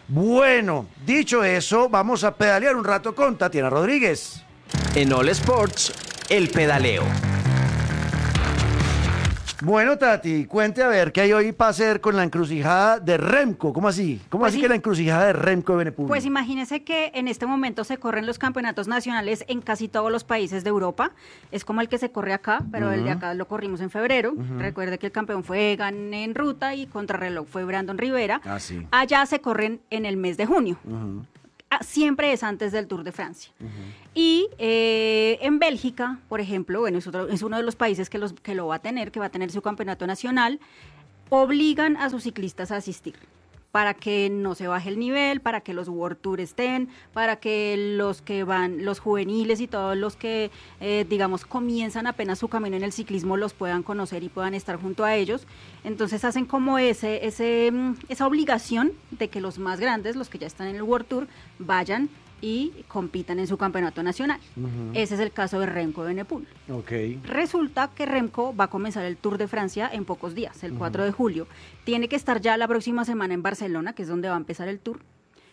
Bueno, dicho eso, vamos a pedalear un rato con Tatiana Rodríguez.
En All Sports, el pedaleo.
Bueno, Tati, cuente a ver qué hay hoy para hacer con la encrucijada de Remco. ¿Cómo así? ¿Cómo
Pues
así
sí.
que la encrucijada de Remco de Benepul?
Pues imagínese que en este momento se corren los campeonatos nacionales en casi todos los países de Europa. Es como el que se corre acá, pero el de acá lo corrimos en febrero. Recuerde que el campeón fue Egan en ruta y contrarreloj fue Brandon Rivera.
Ah, sí.
Allá se corren en el mes de junio.
Ujú.
Ah, siempre es antes del Tour de Francia. Y eh, en Bélgica, por ejemplo, bueno, es, otro- es uno de los países que, los, que lo va a tener, que va a tener su campeonato nacional, obligan a sus ciclistas a asistir para que no se baje el nivel, para que los World Tour estén, para que los que van, los juveniles y todos los que, eh, digamos, comienzan apenas su camino en el ciclismo los puedan conocer y puedan estar junto a ellos. Entonces hacen como ese, ese, mm, esa obligación de que los más grandes, los que ya están en el World Tour, vayan y compitan en su campeonato nacional. Ese es el caso de Remco Evenepoel.
Ok.
Resulta que Remco va a comenzar el Tour de Francia en pocos días, el cuatro de julio. Tiene que estar ya la próxima semana en Barcelona, que es donde va a empezar el Tour,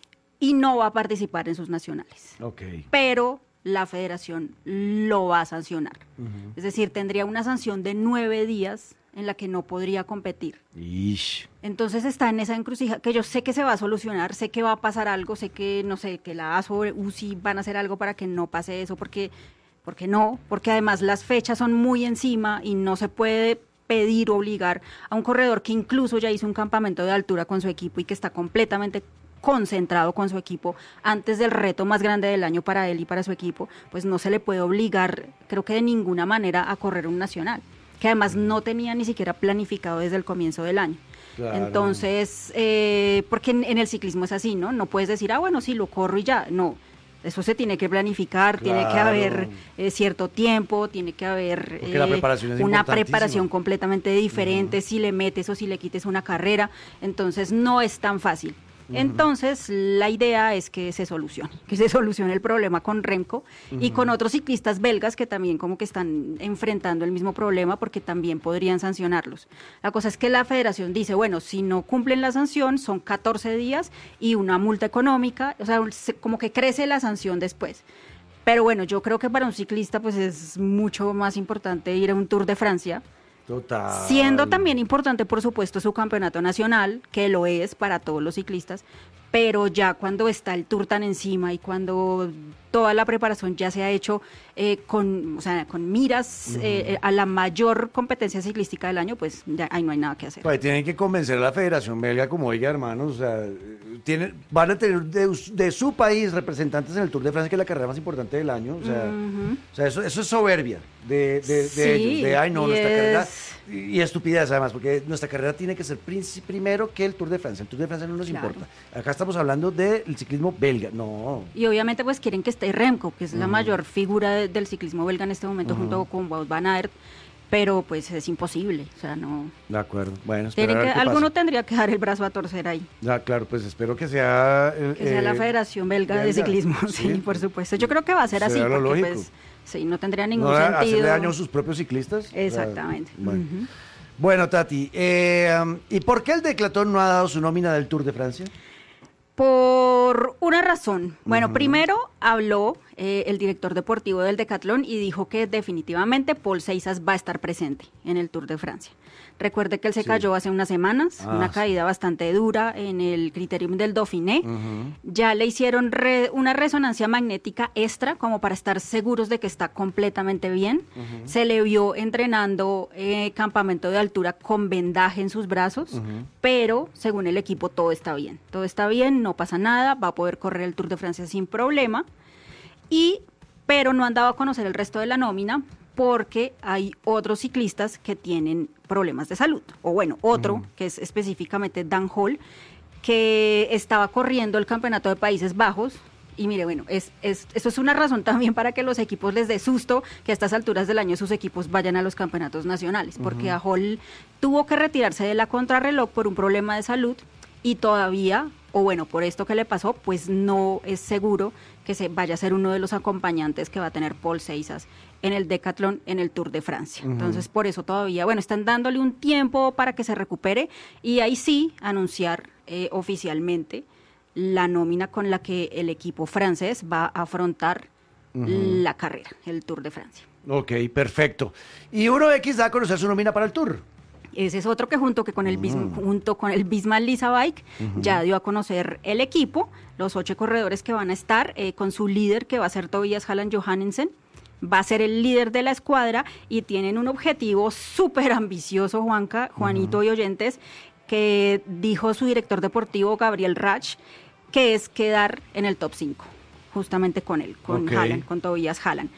y no va a participar en sus nacionales.
Ok.
Pero la federación lo va a sancionar. Es decir, tendría una sanción de nueve días en la que no podría competir.
Ish.
Entonces está en esa encrucijada que yo sé que se va a solucionar, sé que va a pasar algo, sé que, no sé, que la A S O, U C I van a hacer algo para que no pase eso, porque, porque no, porque además las fechas son muy encima y no se puede pedir o obligar a un corredor que incluso ya hizo un campamento de altura con su equipo y que está completamente concentrado con su equipo antes del reto más grande del año para él y para su equipo, pues no se le puede obligar, creo que de ninguna manera, a correr un nacional, que además no tenía ni siquiera planificado desde el comienzo del año.
Claro.
Entonces, eh, porque en, en el ciclismo es así, ¿no? No puedes decir, ah, bueno, sí, lo corro y ya. No, eso se tiene que planificar, tiene que
Claro.
haber eh, cierto tiempo, tiene que haber
Porque la preparación es
una
importantísima.
preparación completamente diferente, si le metes o si le quites una carrera. Entonces, no es tan fácil. Entonces, la idea es que se solucione, que se solucione el problema con Remco y con otros ciclistas belgas que también como que están enfrentando el mismo problema porque también podrían sancionarlos. La cosa es que la federación dice, bueno, si no cumplen la sanción son catorce días y una multa económica, o sea, se- como que crece la sanción después. Pero bueno, yo creo que para un ciclista pues es mucho más importante ir a un Tour de Francia,
Total.
siendo también importante, por supuesto, su campeonato nacional, que lo es para todos los ciclistas, pero ya cuando está el Tour tan encima y cuando toda la preparación ya se ha hecho eh, con, o sea, con miras eh, a la mayor competencia ciclística del año, pues ya ahí no hay nada que hacer.
Pues tienen que convencer a la Federación Belga como, oiga, hermanos, o sea, tienen, van a tener de, us- de su país representantes en el Tour de Francia, que es la carrera más importante del año. O sea, o sea eso, eso es soberbia de, de, de
Sí,
ellos, de, ay, no,
y
nuestra
es-
carrera, y, y estupidez además, porque nuestra carrera tiene que ser princi- primero que el Tour de Francia. El Tour de Francia no nos
Claro.
importa. Acá estamos hablando del ciclismo belga. No.
Y obviamente pues quieren que esté Remco, que es la mayor figura de- del ciclismo belga en este momento junto con Wout van Aert, pero pues es imposible, o sea, no...
De acuerdo. Bueno,
Tienen
esperar a
que,
ver qué
alguno
pasa.
tendría que dar el brazo a torcer ahí,
Ya, claro, pues espero que sea... eh,
que sea la
eh,
Federación Belga, de
belga,
Ciclismo, sí,
sí.
por supuesto. Yo creo que va a ser así,
Será lo
porque
lógico.
pues sí, no tendría ningún
no
sentido.
hacerle daño a sus propios ciclistas. O sea,
Exactamente.
bueno.
Ujú.
Bueno, Tati, eh, um, ¿y por qué el Decathlon no ha dado su nómina del Tour de Francia?
Por una razón. Bueno, primero habló eh, el director deportivo del Decathlon y dijo que definitivamente Paul Seisas va a estar presente en el Tour de Francia. Recuerde que él se
Sí.
cayó hace unas semanas,
Ah,
una
sí.
caída bastante dura en el Criterium del Dauphiné. Ya le hicieron re- una resonancia magnética extra como para estar seguros de que está completamente bien. Se le vio entrenando eh, campamento de altura con vendaje en sus brazos, pero según el equipo todo está bien. Todo está bien, no pasa nada, va a poder correr el Tour de Francia sin problema. Y, pero no han dado a conocer el resto de la nómina porque hay otros ciclistas que tienen problemas de salud. O bueno, otro, que es específicamente Dan Hall, que estaba corriendo el campeonato de Países Bajos. Y mire, bueno, es, es, eso es una razón también para que los equipos les dé susto que a estas alturas del año sus equipos vayan a los campeonatos nacionales, porque a Hall tuvo que retirarse de la contrarreloj por un problema de salud y todavía, o bueno, por esto que le pasó, pues no es seguro que se vaya a ser uno de los acompañantes que va a tener Paul Seisas en el Decathlon en el Tour de Francia. Entonces, por eso todavía, bueno, están dándole un tiempo para que se recupere y ahí sí anunciar eh, oficialmente la nómina con la que el equipo francés va a afrontar la carrera, el Tour de Francia.
Ok, perfecto. ¿Y uno equis da a conocer su nómina para el Tour?
Ese es otro que junto, que con el Bism- junto con el Bismarck Lisa Bike uh-huh. ya dio a conocer el equipo, los ocho corredores que van a estar, eh, con su líder que va a ser Tobias Halland Johannessen, va a ser el líder de la escuadra y tienen un objetivo súper ambicioso, Juanca, Juanito uh-huh. y oyentes, que dijo su director deportivo Gabriel Rach, que es quedar en el top cinco, justamente con él, con okay. Halland, con Tobias Halland.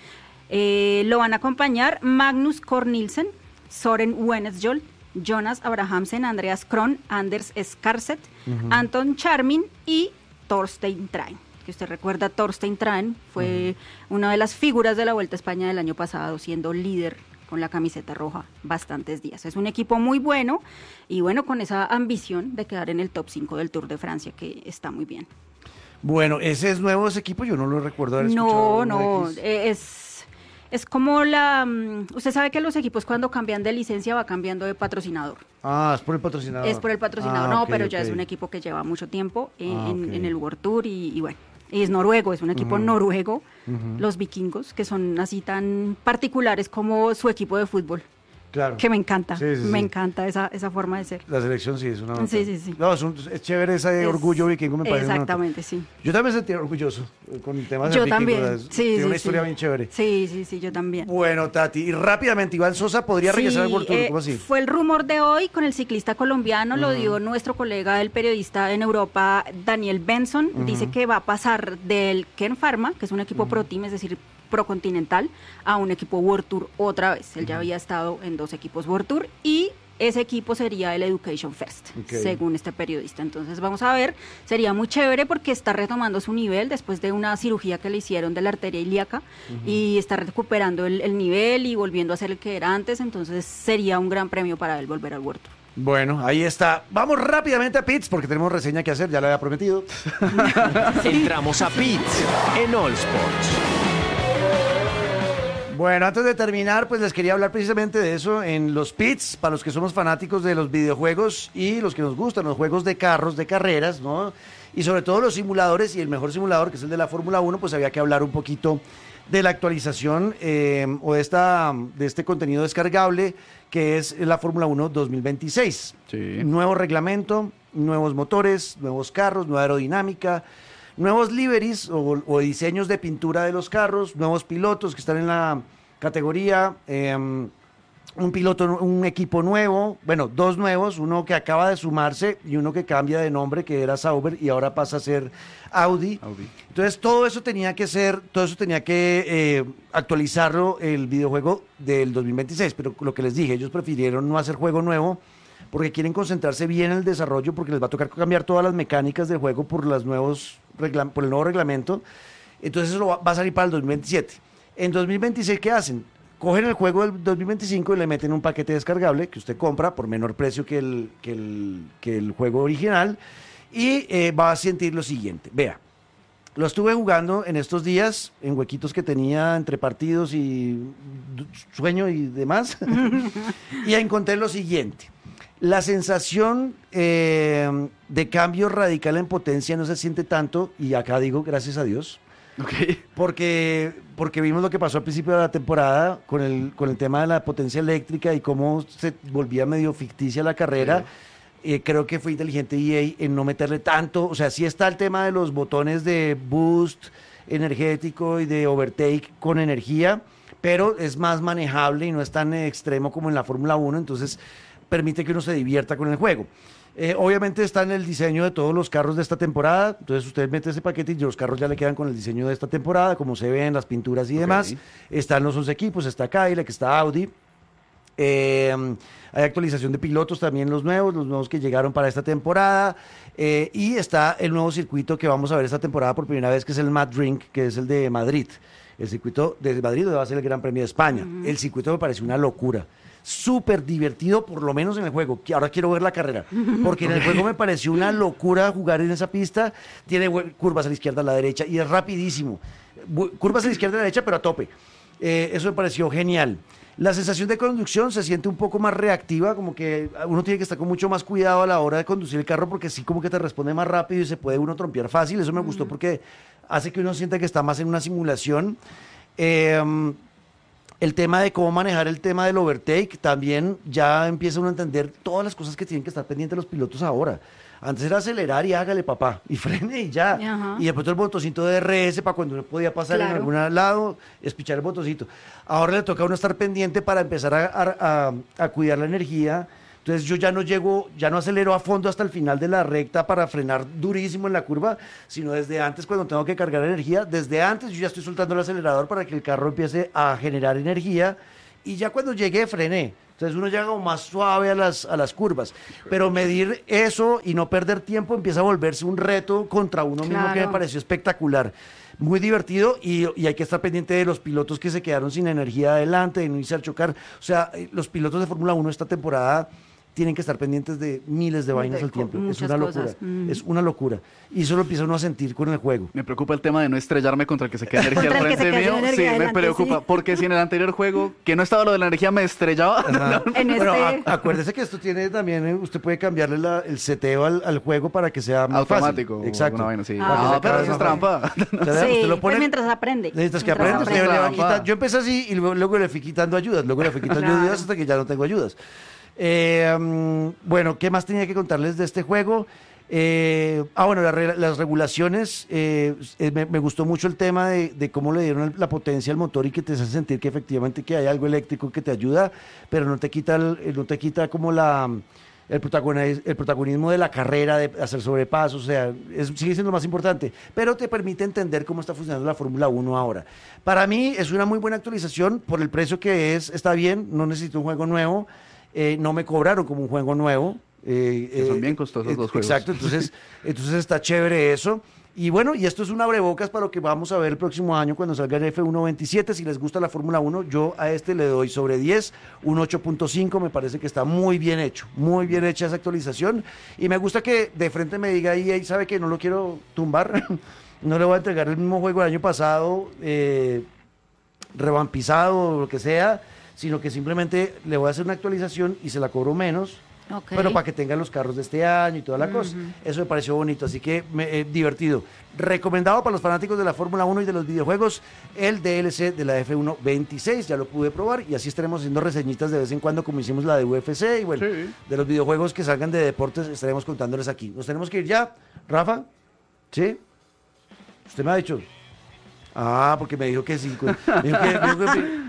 Eh, lo van a acompañar Magnus Cornilsen, Soren Wennesjold, Jonas Abrahamsen, Andreas Kron, Anders Skarset, uh-huh. Anton Charmin y Thorstein Train. Que usted recuerda, Thorstein Train fue uh-huh. una de las figuras de la Vuelta a España del año pasado, siendo líder con la camiseta roja bastantes días. Es un equipo muy bueno y bueno, con esa ambición de quedar en el top cinco del Tour de Francia, que está muy bien.
Bueno, ¿ese es nuevo ese equipo? Yo no lo recuerdo haber
escuchado. No, no,
X.
es... Es como la... Um, usted sabe que los equipos cuando cambian de licencia va cambiando de patrocinador.
Ah, es por el patrocinador.
Es por el patrocinador,
ah,
no,
okay,
pero ya
okay.
es un equipo que lleva mucho tiempo en,
ah, okay.
en el World Tour y, y bueno, y es noruego, es un equipo uh-huh. noruego, uh-huh. los vikingos, que son así tan particulares como su equipo de fútbol.
Claro.
Que me encanta,
sí, sí,
me
sí.
encanta esa, esa forma de ser.
La selección sí es una nota.
Sí, sí, sí.
No, es, un, es chévere ese
es,
orgullo vikingo, me parece.
Exactamente, sí.
Yo también me sentí orgulloso con el tema de
Yo
vikingo.
también,
Es,
sí,
tiene
sí,
una historia
sí.
bien chévere.
Sí, sí, sí, yo también.
Bueno, Tati, y rápidamente, Iván Sosa podría regresar
sí,
al World Tour,
eh,
¿cómo así?
Fue el rumor de hoy con el ciclista colombiano, uh-huh. lo dio nuestro colega, el periodista en Europa, Daniel Benson, uh-huh. dice que va a pasar del Ken Pharma, que es un equipo uh-huh. pro team, es decir, procontinental, a un equipo World Tour otra vez. Él uh-huh. ya había estado en dos equipos World Tour y ese equipo sería el Education First, okay. según este periodista. Entonces vamos a ver, sería muy chévere porque está retomando su nivel después de una cirugía que le hicieron de la arteria ilíaca uh-huh. y está recuperando el, el nivel y volviendo a ser el que era antes, entonces sería un gran premio para él volver al World Tour.
Bueno, ahí está. Vamos rápidamente a Pits porque tenemos reseña que hacer, ya lo había prometido.
Entramos a Pits en All Sports.
Bueno, antes de terminar, pues les quería hablar precisamente de eso en los pits, para los que somos fanáticos de los videojuegos y los que nos gustan los juegos de carros, de carreras, ¿no? Y sobre todo los simuladores, y el mejor simulador, que es el de la Fórmula uno, pues había que hablar un poquito de la actualización eh, o de, esta, de este contenido descargable, que es la Fórmula uno dos mil veintiséis.
Sí.
Nuevo reglamento, nuevos motores, nuevos carros, nueva aerodinámica, nuevos liveries o, o diseños de pintura de los carros, nuevos pilotos que están en la categoría, eh, un piloto, un equipo nuevo, bueno, dos nuevos, uno que acaba de sumarse y uno que cambia de nombre, que era Sauber y ahora pasa a ser Audi. Audi. Entonces todo eso tenía que ser, todo eso tenía que eh, actualizarlo el videojuego del dos mil veintiséis, pero lo que les dije, ellos prefirieron no hacer juego nuevo porque quieren concentrarse bien en el desarrollo, porque les va a tocar cambiar todas las mecánicas del juego por, las nuevos regla- por el nuevo reglamento. Entonces eso lo va, va a salir para el dos mil veintisiete. En dos mil veintiséis, ¿qué hacen? Cogen el juego del dos mil veinticinco y le meten un paquete descargable que usted compra por menor precio que el, que el, que el juego original y eh, va a sentir lo siguiente. Vea, lo estuve jugando en estos días, en huequitos que tenía entre partidos y sueño y demás, y encontré lo siguiente. La sensación eh, de cambio radical en potencia no se siente tanto, y acá digo gracias a Dios,
okay.
porque, porque vimos lo que pasó al principio de la temporada con el, con el tema de la potencia eléctrica y cómo se volvía medio ficticia la carrera. Sí. Eh, creo que fue inteligente E A en no meterle tanto, o sea, sí está el tema de los botones de boost energético y de overtake con energía, pero es más manejable y no es tan extremo como en la Fórmula uno, entonces permite que uno se divierta con el juego. Eh, obviamente está en el diseño de todos los carros de esta temporada, entonces usted mete ese paquete y los carros ya le quedan con el diseño de esta temporada, como se ven, las pinturas y okay. demás. Están los once equipos, está Cadillac, está Audi. Eh, hay actualización de pilotos también, los nuevos, los nuevos que llegaron para esta temporada. Eh, y está el nuevo circuito que vamos a ver esta temporada por primera vez, que es el Mad Drink, que es el de Madrid. El circuito de Madrid donde va a ser el Gran Premio de España. Uh-huh. El circuito me parece una locura. Súper divertido, por lo menos en el juego. Ahora quiero ver la carrera, porque en el juego me pareció una locura jugar en esa pista. Tiene curvas a la izquierda, a la derecha, y es rapidísimo. Curvas a la izquierda y a la derecha, pero a tope. Eh, eso me pareció genial. La sensación de conducción se siente un poco más reactiva, como que uno tiene que estar con mucho más cuidado a la hora de conducir el carro, porque sí como que te responde más rápido y se puede uno trompear fácil. Eso me uh-huh. gustó porque hace que uno sienta que está más en una simulación. Eh, El tema de cómo manejar el tema del overtake, también ya empieza uno a entender todas las cosas que tienen que estar pendientes los pilotos ahora. Antes era acelerar y hágale, papá, y frene y ya.
Ajá.
Y de pronto el botoncito de R S para cuando uno podía pasar
Claro.
en algún lado, espichar el botoncito. Ahora le toca a uno estar pendiente para empezar a, a- a- a cuidar la energía. Entonces yo ya no llego, ya no acelero a fondo hasta el final de la recta para frenar durísimo en la curva, sino desde antes cuando tengo que cargar energía, desde antes yo ya estoy soltando el acelerador para que el carro empiece a generar energía y ya cuando llegué frené. Entonces uno llega como más suave a las, a las curvas. Pero medir eso y no perder tiempo empieza a volverse un reto contra uno mismo que me
Claro.
pareció espectacular. Muy divertido y, y hay que estar pendiente de los pilotos que se quedaron sin energía adelante, de no irse a chocar. O sea, eh, los pilotos de Fórmula uno esta temporada tienen que estar pendientes de miles de vainas
De
al
co-
tiempo. Es
muchas
una locura.
cosas. Mm.
Es una locura. Y eso lo empieza uno a sentir con el juego.
Me preocupa el tema de no estrellarme contra el que se queda energía
Contra
al
el que se
frente
queda sin
mío.
energía
Sí, me
adelante,
preocupa.
sí.
Porque si en el anterior juego, que no estaba lo de la energía, me estrellaba.
Ajá.
En
Bueno,
este-
a- acuérdese que esto tiene también, eh, usted puede cambiarle la- el seteo al, al juego para que sea más
Automático.
fácil. Exacto.
Una vaina así.
Ah.
Para que
Ah,
sea
pero
cada
eso es
vez más
trampa.
fácil. O sea,
Sí,
usted lo
pues
pone,
mientras aprende.
necesitas que
Mientras
aprenda, usted le va
aprende.
quitando- yo empecé así y luego, luego le fui quitando ayudas, luego le fui quitando
Claro.
ayudas hasta que ya no tengo ayudas. Eh, mm, bueno, ¿qué más tenía que contarles de este juego? Eh, ah, bueno, la re- las regulaciones, eh, eh, me, me gustó mucho el tema de, de cómo le dieron el- la potencia al motor y que te hace sentir que efectivamente que hay algo eléctrico que te ayuda, pero no te quita, el- eh, no te quita como la, el, protagonismo, el protagonismo de la carrera, de hacer sobrepasos, o sea, es- sigue siendo lo más importante, pero te permite entender cómo está funcionando la Fórmula uno ahora. Para mí es una muy buena actualización, por el precio que es, está bien, no necesito un juego nuevo, eh, no me cobraron como un juego nuevo. eh,
Que son
eh,
bien costosos
eh,
los juegos.
Exacto, entonces, entonces está chévere eso. Y bueno, y esto es un abrebocas para lo que vamos a ver el próximo año cuando salga el F uno veintisiete. Si les gusta la Fórmula uno, yo a este le doy sobre diez, un ocho punto cinco. Me parece que está muy bien hecho, muy bien hecha esa actualización. Y me gusta que de frente me diga E A, sabe que no lo quiero tumbar, no le voy a entregar el mismo juego del año pasado, eh, revampizado o lo que sea, sino que simplemente le voy a hacer una actualización y se la cobro menos.
Ok.
Pero para que tengan los carros de este año y toda la cosa. Eso me pareció bonito, así que me- eh, divertido. Recomendado para los fanáticos de la Fórmula uno y de los videojuegos, el D L C de la F uno veintiséis, ya lo pude probar y así estaremos haciendo reseñitas de vez en cuando como hicimos la de U F C y bueno,
Sí.
de los videojuegos que salgan de deportes estaremos contándoles aquí. Nos tenemos que ir ya, Rafa, ¿sí? Usted me ha dicho. Ah, porque me dijo que cinco. me dijo que- me dijo que-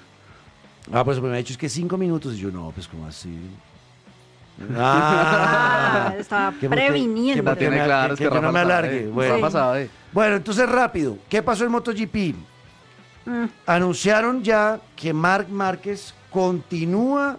Ah, pues me ha dicho es que cinco minutos y yo no, pues como así.
Ah, estaba
que porque-
previniendo.
que
La tiene
me-
claro,
que-
es
que
que
no
Rafa
me
sabe,
alargue, bueno.
Rafa sabe.
Bueno, entonces rápido, ¿qué pasó en MotoGP?
Mm.
Anunciaron ya que Marc Márquez continúa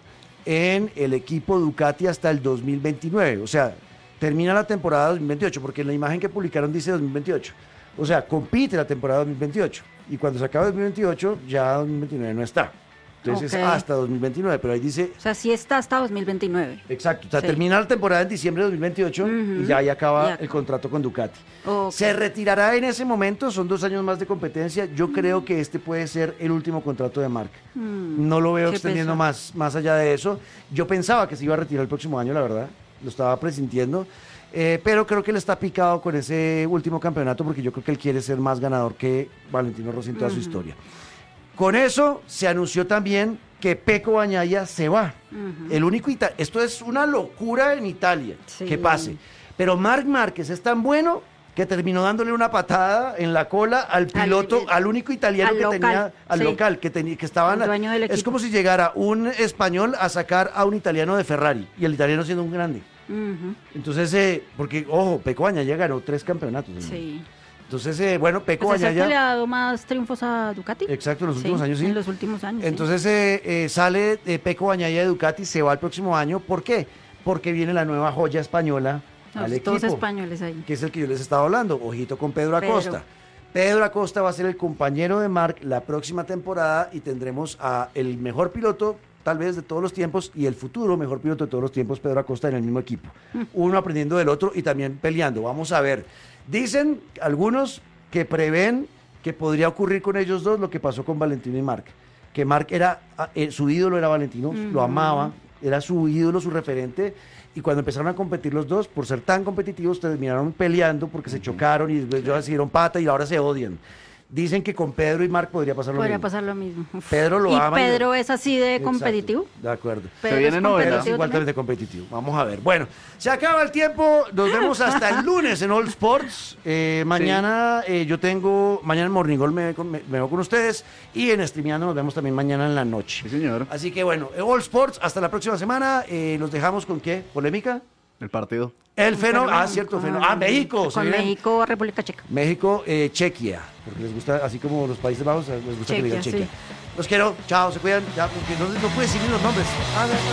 en el equipo Ducati hasta el dos mil veintinueve, o sea, termina la temporada dos mil veintiocho, porque en la imagen que publicaron dice dos mil veintiocho, o sea, compite la temporada dos mil veintiocho, y cuando se acabe dos mil veintiocho ya dos mil veintinueve no está, entonces
Ok.
es hasta dos mil veintinueve, pero ahí dice
O sea, sí está hasta dos mil veintinueve.
exacto, o sea,
Sí.
termina la temporada en diciembre de dos mil veintiocho
Ujú.
y ya ahí acaba
Ya
el
acaba.
contrato con Ducati.
Ok.
Se retirará en ese momento, son dos años más de competencia. Yo
Mm.
creo que este puede ser el último contrato de Marc.
Mm.
No lo veo
Qué
extendiendo
pesar.
más, más allá de eso. Yo pensaba que se iba a retirar el próximo año, la verdad. Lo estaba presintiendo. Eh, pero creo que él está picado con ese último campeonato porque yo creo que él quiere ser más ganador que Valentino Rossi en toda su
Ujú.
historia. Con eso se anunció también que Pecco Bagnaia se va.
Ujú.
El único ita- esto es una locura en Italia
Sí.
que pase. Pero Marc Márquez es tan bueno que terminó dándole una patada en la cola al piloto, al,
Al-
único italiano
al
que
local,
tenía, al
sí.
local, que tenía, que estaban.
El dueño del
Es
equipo.
como si llegara un español a sacar a un italiano de Ferrari y el italiano siendo un grande.
Ujú.
Entonces, eh, porque, ojo, Pecco Bagnaia ganó tres campeonatos. ¿no?
Sí.
Entonces, eh, bueno, Pecco
Pues es el que le
Bagnaia.
ha dado más triunfos a Ducati.
Exacto, en los últimos años, sí.
En los últimos años. sí.
Entonces eh, eh, sale eh, Pecco Bagnaia de Ducati, se va el próximo año. ¿Por qué? Porque viene la nueva joya española
Los
al
dos
equipo,
españoles ahí.
que es el que yo les estaba hablando. Ojito con Pedro
Pedro.
Acosta. Pedro Acosta va a ser el compañero de Marc la próxima temporada y tendremos a el mejor piloto, tal vez de todos los tiempos, y el futuro mejor piloto de todos los tiempos, Pedro Acosta, en el mismo equipo. Uno aprendiendo del otro y también peleando. Vamos a ver. Dicen algunos que prevén que podría ocurrir con ellos dos lo que pasó con Valentino y Marc. Que Marc era, ah, eh, su ídolo era Valentino, lo
Ujú.
amaba, era su ídolo, su referente, y cuando empezaron a competir los dos, por ser tan competitivos, terminaron peleando porque se chocaron y después ya se dieron pata y ahora se odian. Dicen que con Pedro y Marc podría pasar lo
Podría
mismo.
pasar lo mismo. Uf.
Pedro lo
¿Y
ama.
Pedro es así de
Exacto,
competitivo?
De acuerdo.
Pedro
viene
es
novela.
Pedro es
competitivo
igual
también.
de competitivo. Vamos a ver. Bueno, se acaba el tiempo. Nos vemos hasta el lunes en All Sports. Eh, mañana eh, yo tengo, mañana en Morning Call me, me, me veo con ustedes y en Streameando nos vemos también mañana en la noche.
Sí, señor.
Así que bueno, All Sports, hasta la próxima semana. Eh, los dejamos con qué? ¿Polémica?
El partido.
El fenómeno.
Fenómeno
Ah, cierto,
con-
fenómeno. Ah, México. ¿se
Con
viene?
México, República Checa.
México, eh, Chequia. Porque les gusta, así como los Países Bajos, les gusta que le digan
Chequia,
Chequia.
sí.
Los quiero. Chao, se cuidan. Ya, porque no, no puedes decir ni los nombres. Ah,